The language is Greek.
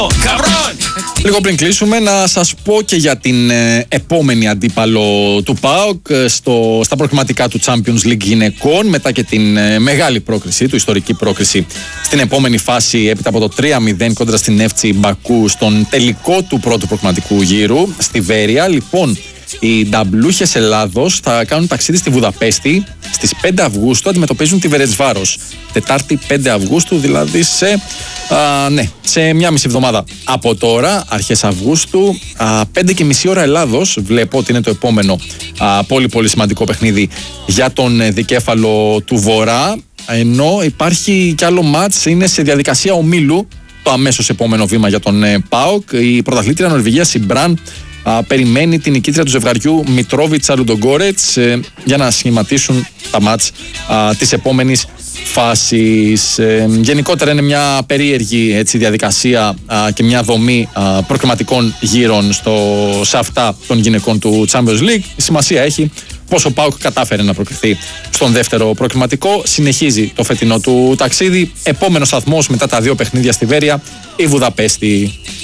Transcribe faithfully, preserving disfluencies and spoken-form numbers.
Λίγο πριν κλείσουμε, να σας πω και για την ε, επόμενη αντίπαλο του ΠΑΟΚ ε, στο, στα προκριματικά του Champions League γυναικών, μετά και την ε, μεγάλη πρόκριση του, ιστορική πρόκριση στην επόμενη φάση έπειτα από το τρία μηδέν κόντρα στην Εύτσι Μπακού στον τελικό του πρώτου προκριματικού γύρου στη Βέρεια. Λοιπόν, οι νταμπλούχες Ελλάδος θα κάνουν ταξίδι στη Βουδαπέστη. Στις πέντε Αυγούστου αντιμετωπίζουν τη Βερετσβάρος. Τετάρτη πέντε Αυγούστου, δηλαδή σε, α, ναι, σε μια μισή εβδομάδα από τώρα, αρχές Αυγούστου. Α, πέντε και μισή ώρα Ελλάδος. Βλέπω ότι είναι το επόμενο α, πολύ πολύ σημαντικό παιχνίδι για τον δικέφαλο του Βορρά. Ενώ υπάρχει κι άλλο μάτς, είναι σε διαδικασία ομίλου. Το αμέσως επόμενο βήμα για τον ε, ΠΑΟΚ. Η πρωταθλήτρια Νορβηγία Σιμπράν Α, περιμένει την νικήτρια του ζευγαριού Μιτρόβιτσα Λουντογκόρετς ε, για να σχηματίσουν τα μάτς α, της επόμενης φάσης. Ε, γενικότερα είναι μια περίεργη έτσι, διαδικασία α, και μια δομή α, προκριματικών γύρων στο, σε αυτά των γυναικών του Champions League. Η σημασία έχει πως ο ΠΑΟΚ κατάφερε να προκριθεί στον δεύτερο προκριματικό. Συνεχίζει το φετινό του ταξίδι. Επόμενος σταθμός μετά τα δύο παιχνίδια στη Βέρεια, η Βουδαπέστη.